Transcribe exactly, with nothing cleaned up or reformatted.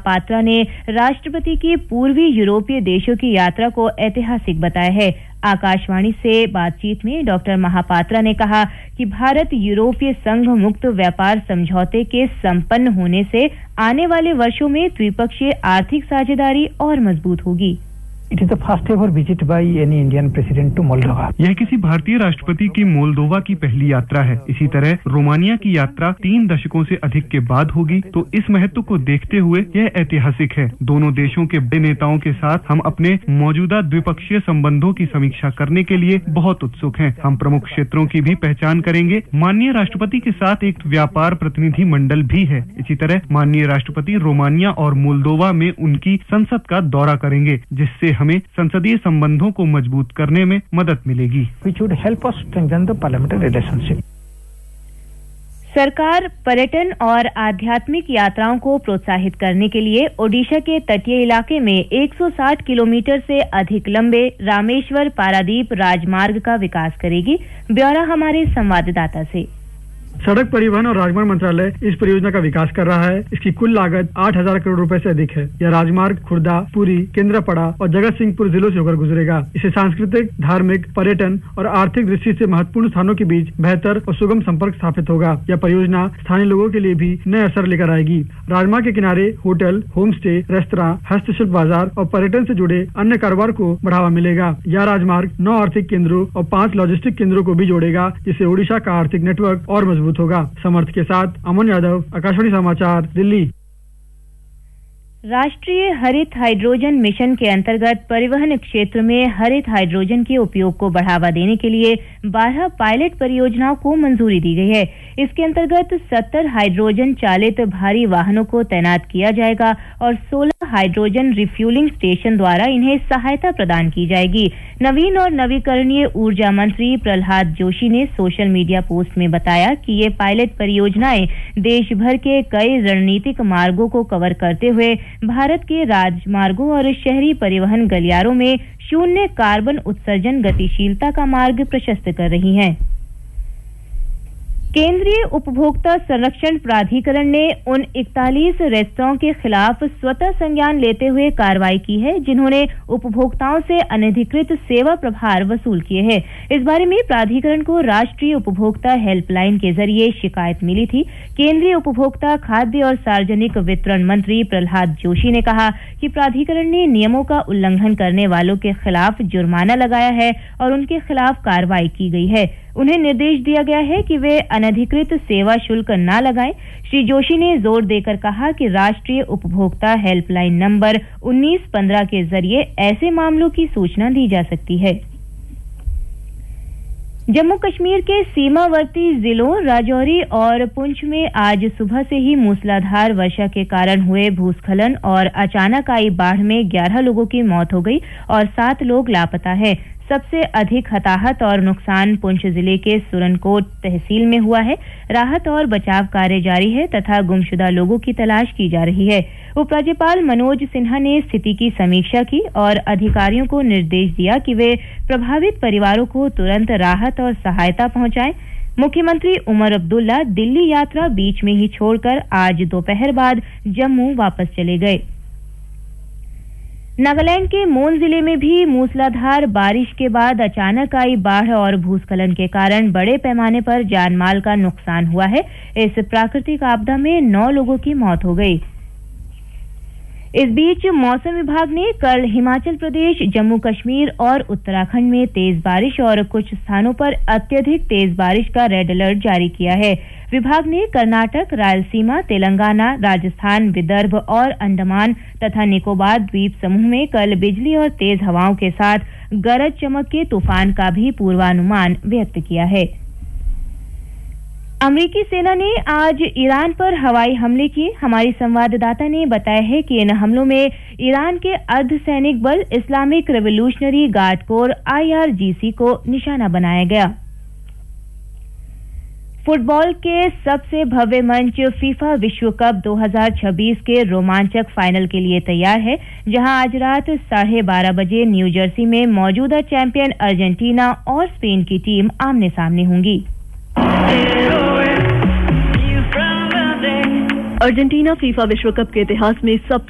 महापात्रा ने राष्ट्रपति की पूर्वी यूरोपीय देशों की यात्रा को ऐतिहासिक बताया है। आकाशवाणी से बातचीत में डॉक्टर महापात्रा ने कहा कि भारत यूरोपीय संघ मुक्त व्यापार समझौते के संपन्न होने से आने वाले वर्षों में द्विपक्षीय आर्थिक साझेदारी और मजबूत होगी। It is the first ever visit by any Indian president to Moldova. यह किसी भारतीय राष्ट्रपति की मोल्दोवा की पहली यात्रा है। इसी तरह रोमानिया की यात्रा तीन दशकों से अधिक के बाद होगी, तो इस महत्व को देखते हुए यह ऐतिहासिक है। दोनों देशों के बड़े नेताओं के साथ हम अपने मौजूदा द्विपक्षीय संबंधों की समीक्षा करने के लिए बहुत उत्सुक हैं। हम प्रमुख क्षेत्रों की भी पहचान करेंगे। माननीय राष्ट्रपति के साथ एक व्यापार प्रतिनिधि मंडल भी है। इसी तरह माननीय राष्ट्रपति रोमानिया और मोल्दोवा में उनकी संसद का दौरा करेंगे, जिससे हमें संसदीय संबंधों को मजबूत करने में मदद मिलेगी। Which would help us strengthen the parliamentary relationship. सरकार पर्यटन और आध्यात्मिक यात्राओं को प्रोत्साहित करने के लिए ओडिशा के तटीय इलाके में एक सौ साठ किलोमीटर से अधिक लंबे रामेश्वर पारादीप राजमार्ग का विकास करेगी। ब्यौरा हमारे संवाददाता से। सड़क परिवहन और राजमार्ग मंत्रालय इस परियोजना का विकास कर रहा है। इसकी कुल लागत आठ हजार करोड़ रुपए से अधिक है। यह राजमार्ग खुर्दा, पुरी, केंद्रापड़ा और जगत सिंहपुर जिलों से होकर गुजरेगा। इससे सांस्कृतिक, धार्मिक, पर्यटन और आर्थिक दृष्टि से महत्वपूर्ण स्थानों के बीच बेहतर और सुगम संपर्क स्थापित होगा। यह परियोजना स्थानीय लोगों के लिए भी नए असर लेकर आएगी। राजमार्ग के किनारे होटल, होम स्टे, रेस्तरां, हस्तशिल्प बाजार और पर्यटन से जुड़े अन्य कारोबार को बढ़ावा मिलेगा। यह राजमार्ग नौ आर्थिक केंद्रों और पांच लॉजिस्टिक केंद्रों को भी जोड़ेगा, जिससे ओडिशा का आर्थिक नेटवर्क और मजबूत होगा। समर्थ के साथ अमन यादव, आकाशवाणी समाचार, दिल्ली। राष्ट्रीय हरित हाइड्रोजन मिशन के अंतर्गत परिवहन क्षेत्र में हरित हाइड्रोजन के उपयोग को बढ़ावा देने के लिए बारह पायलट परियोजनाओं को मंजूरी दी गई है। इसके अंतर्गत सत्तर हाइड्रोजन चालित भारी वाहनों को तैनात किया जाएगा और सोलह हाइड्रोजन रिफ्यूलिंग स्टेशन द्वारा इन्हें सहायता प्रदान की जाएगी। नवीन और नवीकरणीय ऊर्जा मंत्री प्रहलाद जोशी ने सोशल मीडिया पोस्ट में बताया कि ये पायलट परियोजनाएं देश भर के कई रणनीतिक मार्गों को कवर करते हुए भारत के राजमार्गों और शहरी परिवहन गलियारों में शून्य कार्बन उत्सर्जन गतिशीलता का मार्ग प्रशस्त कर रही हैं। केंद्रीय उपभोक्ता संरक्षण प्राधिकरण ने उन इकतालीस रेस्तरां के खिलाफ स्वतः संज्ञान लेते हुए कार्रवाई की है जिन्होंने उपभोक्ताओं से अनधिकृत सेवा प्रभार वसूल किए हैं। इस बारे में प्राधिकरण को राष्ट्रीय उपभोक्ता हेल्पलाइन के जरिए शिकायत मिली थी। केंद्रीय उपभोक्ता, खाद्य और सार्वजनिक वितरण मंत्री प्रहलाद जोशी ने कहा कि प्राधिकरण ने नियमों का उल्लंघन करने वालों के खिलाफ जुर्माना लगाया है और उनके खिलाफ कार्रवाई की गई है। उन्हें निर्देश दिया गया है कि वे अनधिकृत सेवा शुल्क न लगाएं। श्री जोशी ने जोर देकर कहा कि राष्ट्रीय उपभोक्ता हेल्पलाइन नंबर उन्नीस पंद्रह के जरिए ऐसे मामलों की सूचना दी जा सकती है। जम्मू कश्मीर के सीमावर्ती जिलों राजौरी और पुंछ में आज सुबह से ही मूसलाधार वर्षा के कारण हुए भूस्खलन और अचानक आई बाढ़ में ग्यारह लोगों की मौत हो गई और सात लोग लापता हैं। सबसे अधिक हताहत और नुकसान पुंछ जिले के सुरनकोट तहसील में हुआ है। राहत और बचाव कार्य जारी है तथा गुमशुदा लोगों की तलाश की जा रही है। उपराज्यपाल मनोज सिन्हा ने स्थिति की समीक्षा की और अधिकारियों को निर्देश दिया कि वे प्रभावित परिवारों को तुरंत राहत और सहायता पहुंचाएं। मुख्यमंत्री उमर अब्दुल्ला दिल्ली यात्रा बीच में ही छोड़कर आज दोपहर बाद जम्मू वापस चले गए। नागालैंड के मोन जिले में भी मूसलाधार बारिश के बाद अचानक आई बाढ़ और भूस्खलन के कारण बड़े पैमाने पर जानमाल का नुकसान हुआ है। इस प्राकृतिक आपदा में नौ लोगों की मौत हो गई। इस बीच मौसम विभाग ने कल हिमाचल प्रदेश, जम्मू कश्मीर और उत्तराखंड में तेज बारिश और कुछ स्थानों पर अत्यधिक तेज बारिश का रेड अलर्ट जारी किया है। विभाग ने कर्नाटक, रायलसीमा, तेलंगाना, राजस्थान, विदर्भ और अंडमान तथा निकोबार द्वीप समूह में कल बिजली और तेज हवाओं के साथ गरज चमक के तूफान का भी पूर्वानुमान व्यक्त किया है। अमेरिकी सेना ने आज ईरान पर हवाई हमले किए। हमारी संवाददाता ने बताया है कि इन हमलों में ईरान के अर्धसैनिक बल Islamic revolutionary guard core I R G सी को निशाना बनाया गया। फुटबॉल के सबसे भव्य मंच फीफा विश्व कप दो हज़ार छब्बीस के रोमांचक फाइनल के लिए तैयार है, जहां आज रात साढ़े बारह बजे न्यू जर्सी में मौजूदा चैंपियन अर्जेंटीना और स्पेन की टीम आमने सामने होंगी। अर्जेंटीना फीफा विश्व कप के इतिहास में सब